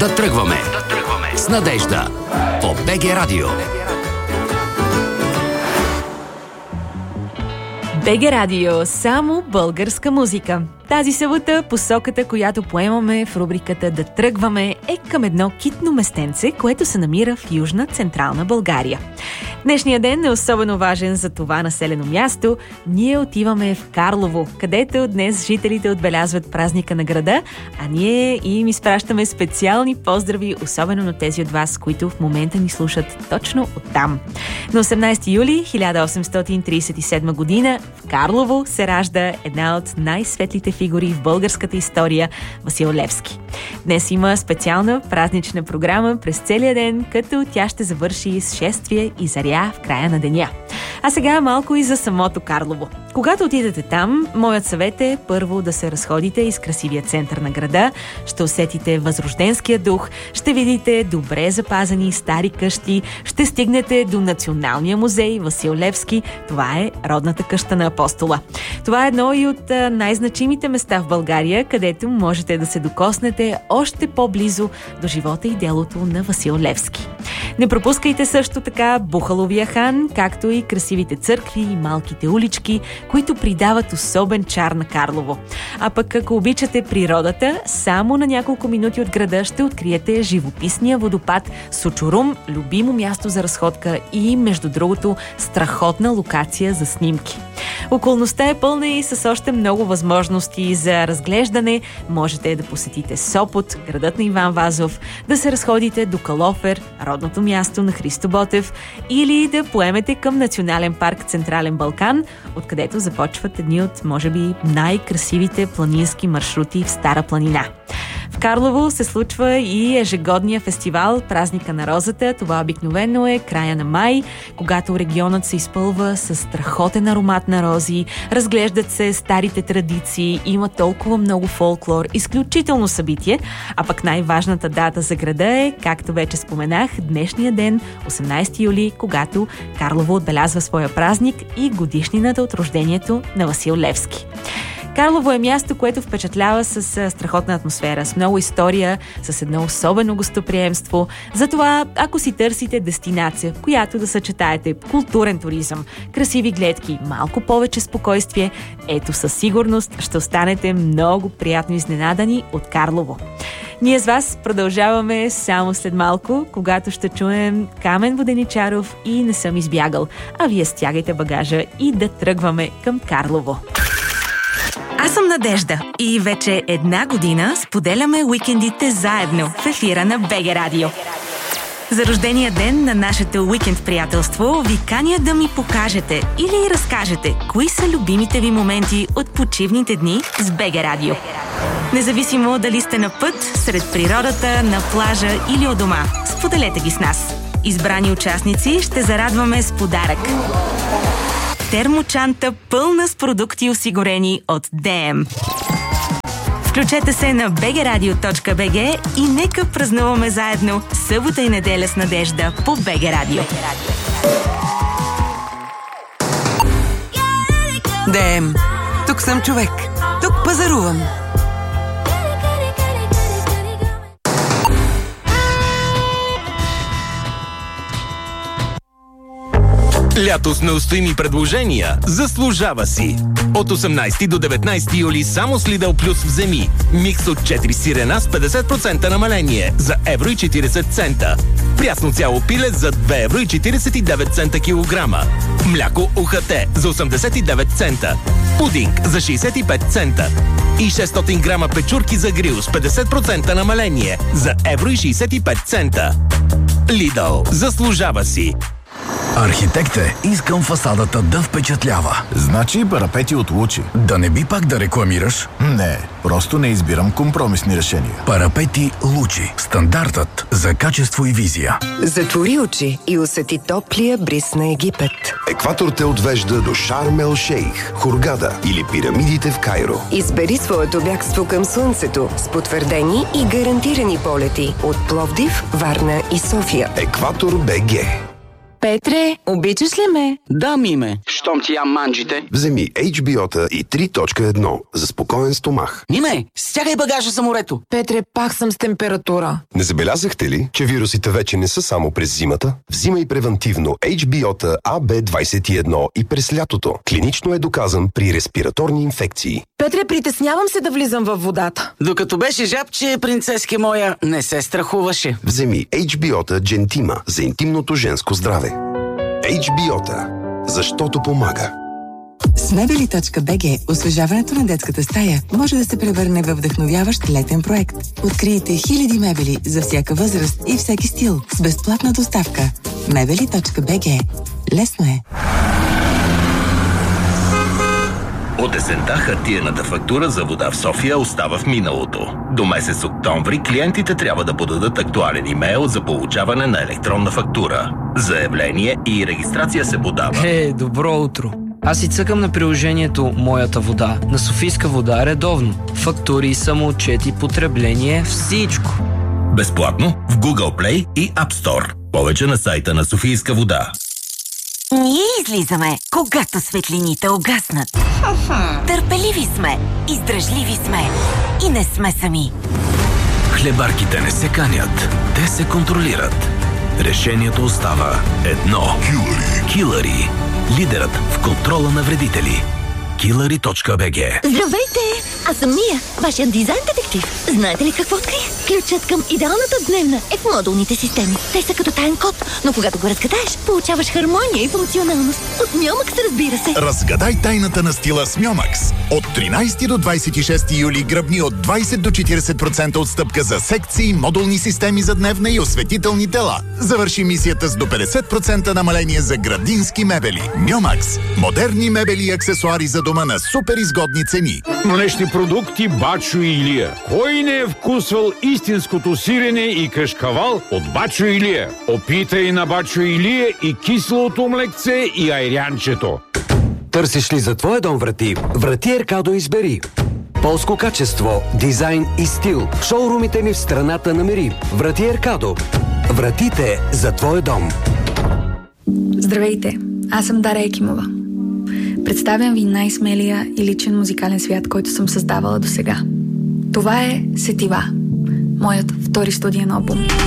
Да тръгваме с Надежда по БГ Радио. БГ Радио, само българска музика. Тази събота посоката, която поемаме в рубриката Да тръгваме, е към едно китно местенце, което се намира в Южна Централна България. Днешният ден е особено важен за това населено място. Ние отиваме в Карлово, където днес жителите отбелязват празника на града, а ние им изпращаме специални поздрави, особено на тези от вас, които в момента ни слушат точно оттам. На 18 юли 1837 година в Карлово се ражда една от най-светлите фигури в българската история – Васил Левски. Днес има специална празнична програма през целия ден, като тя ще завърши с шествие и заря в края на деня. А сега малко и за самото Карлово. Когато отидете там, моят съвет е първо да се разходите из красивия център на града, ще усетите възрожденския дух, ще видите добре запазени стари къщи, ще стигнете до Националния музей Васил Левски. Това е родната къща на Апостола. Това е едно и от най-значимите места в България, където можете да се докоснете още по-близо до живота и делото на Васил Левски. Не пропускайте също така Бухаловия хан, както и красивите църкви и малките улички, които придават особен чар на Карлово. А пък ако обичате природата, само на няколко минути от града ще откриете живописния водопад Сучурум, любимо място за разходка и, между другото, страхотна локация за снимки. Околността е пълна и с още много възможности за разглеждане. Можете да посетите Сопот, градът на Иван Вазов, да се разходите до Калофер, родното място на Христо Ботев, или да поемете към Национален парк Централен Балкан, откъдето започват едни от, може би, най-красивите планински маршрути в Стара планина. В Карлово се случва и ежегодния фестивал Празника на розата. Това обикновено е края на май, когато регионът се изпълва с страхотен аромат на рози, разглеждат се старите традиции, има толкова много фолклор, изключително събитие, а пък най-важната дата за града е, както вече споменах, днешния ден, 18 юли, когато Карлово отбелязва своя празник и годишнината от рождението на Васил Левски. Карлово е място, което впечатлява с страхотна атмосфера, с много история, с едно особено гостоприемство. Затова, ако си търсите дестинация, в която да съчетаете културен туризъм, красиви гледки, малко повече спокойствие, ето със сигурност ще останете много приятно изненадани от Карлово. Ние с вас продължаваме само след малко, когато ще чуем Камен Воденичаров и Не съм избягал. А вие стягайте багажа и да тръгваме към Карлово. Аз съм Надежда и вече една година споделяме уикендите заедно в ефира на БГ Радио. За рождения ден на нашето уикенд приятелство ви каня да ми покажете или разкажете кои са любимите ви моменти от почивните дни с БГ Радио. Независимо дали сте на път, сред природата, на плажа или у дома, споделете ги с нас. Избрани участници ще зарадваме с подарък. Термочанта пълна с продукти, осигурени от ДМ. Включете се на bgradio.bg и нека празнуваме заедно събота и неделя с Надежда по БГ Радио. ДМ. Тук съм човек. Тук пазарувам. Лято с неустоими предложения заслужава си. От 18 до 19 юли само с Lidl Plus вземи микс от 4 сирена с 50% намаление за евро и 40 цента. Прясно цяло пиле за 2 евро и 49 цента килограма. Мляко УХТ за 89 цента. Пудинг за 65 цента. И 600 грама печурки за грил с 50% намаление за евро и 65 цента. Lidl, заслужава си. Архитекте, искам фасадата да впечатлява. Значи парапети от Лучи. Да не би пак да рекламираш? Не, просто не избирам компромисни решения. Парапети Лучи. Стандартът за качество и визия. Затвори очи и усети топлия бриз на Египет. Екватор те отвежда до Шарм ел Шейх, Хургада или пирамидите в Кайро. Избери своето бягство към слънцето с потвърдени и гарантирани полети от Пловдив, Варна и София. Екватор БГ. Петре, обичаш ли ме? Да, Миме. Щом ти ям манджите. Вземи HBO-та и 3.1 за спокоен стомах. Миме, стягай багажа за морето. Петре, пак съм с температура. Не забелязахте ли, че вирусите вече не са само през зимата? Взимай превентивно HBO-та AB21 и през лятото. Клинично е доказан при респираторни инфекции. Петре, притеснявам се да влизам във водата. Докато беше жабче, принцески моя не се страхуваше. Вземи HBO-та Gentima за интимното женско здраве. HBO-та, защото помага. С Мебели.bg освежаването на детската стая може да се превърне във вдъхновяващ летен проект. Открийте хиляди мебели за всяка възраст и всеки стил с безплатна доставка. Мебели.bg. Лесно е. От есента хартиената фактура за вода в София остава в миналото. До месец октомври клиентите трябва да подадат актуален имейл за получаване на електронна фактура. Заявление и регистрация се подава. Добро утро! Аз си цъкам на приложението Моята вода, на Софийска вода редовно. Фактури, самоотчети, потребление, всичко. Безплатно в Google Play и App Store. Повече на сайта на Софийска вода. Ние излизаме, когато светлините угаснат. Търпеливи сме, издръжливи сме и не сме сами. Хлебарките не се канят, те се контролират. Решението остава едно. Килъри. Лидерът в контрола на вредители. Killary.bg. Здравейте! Аз съм Мия, вашият дизайн детектив. Знаете ли какво открих? Ключът към идеалната дневна е в модулните системи. Те са като таен код, но когато го разгадаеш, получаваш хармония и функционалност. От Мьомакс, разбира се. Разгадай тайната на стила с Мьомакс. От 13 до 26 юли гръбни от 20 до 40% отстъпка за секции, модулни системи за дневна и осветителни тела. Завърши мисията с до 50% намаление за градински мебели. Мьомакс. Модерни мебели и аксесуари за дома на супер изгодни цени. Млечни продукти Бачо и Илия. Кой не е вкусвал истинското сирене и кашкавал от Бачо и Илия? Опитай на Бачо и Илия и киселото млекце и айрянчето. Търсиш ли за твоя дом врати? Врати Еркадо избери. Полско качество, дизайн и стил. Шоурумите ни в страната намери. Врати Еркадо. Вратите за твоя дом. Здравейте, аз съм Даря Екимова. Представям ви най-смелия и личен музикален свят, който съм създавала досега. Това е Сетива, моят втори студиен албум.